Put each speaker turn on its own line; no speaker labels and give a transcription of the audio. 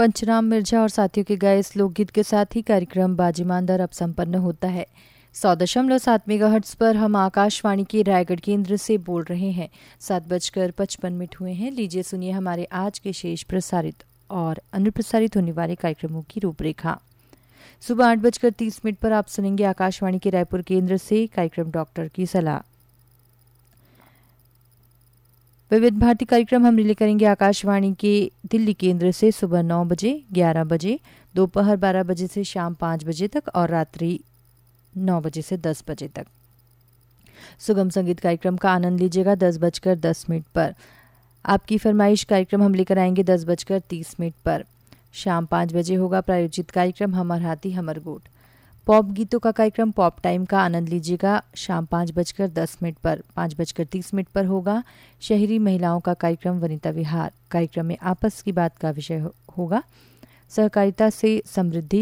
पंचराम मिर्जा और साथियों के गाए इस लोकगीत के साथ ही कार्यक्रम बाजीमांदर अब संपन्न होता है। 100.7 मेगाहर्ट्ज पर हम आकाशवाणी के रायगढ़ केंद्र से बोल रहे हैं। 7:55 हुए हैं। लीजिए सुनिए हमारे आज के शेष प्रसारित और अनुप्रसारित होने वाले कार्यक्रमों की रूपरेखा। सुबह 8:30 पर आप सुनेंगे आकाशवाणी के रायपुर केंद्र से कार्यक्रम डॉक्टर की सलाह। विविध भारती कार्यक्रम हम रिले करेंगे आकाशवाणी के दिल्ली केंद्र से सुबह 9 बजे, 11 बजे, दोपहर 12 बजे से शाम 5 बजे तक और रात्रि 9 बजे से 10 बजे तक। सुगम संगीत कार्यक्रम का आनंद लीजिएगा 10:10 पर। आपकी फरमाइश कार्यक्रम हम लेकर आएंगे 10:30 पर। शाम 5 बजे होगा प्रायोजित कार्यक्रम हमर हाथी हमर गोठ। पॉप गीतों का कार्यक्रम पॉप टाइम का आनंद लीजिएगा शाम 5:10 पर। 5:30 पर होगा शहरी महिलाओं का कार्यक्रम वनिता विहार। कार्यक्रम में आपस की बात का विषय होगा सहकारिता से समृद्धि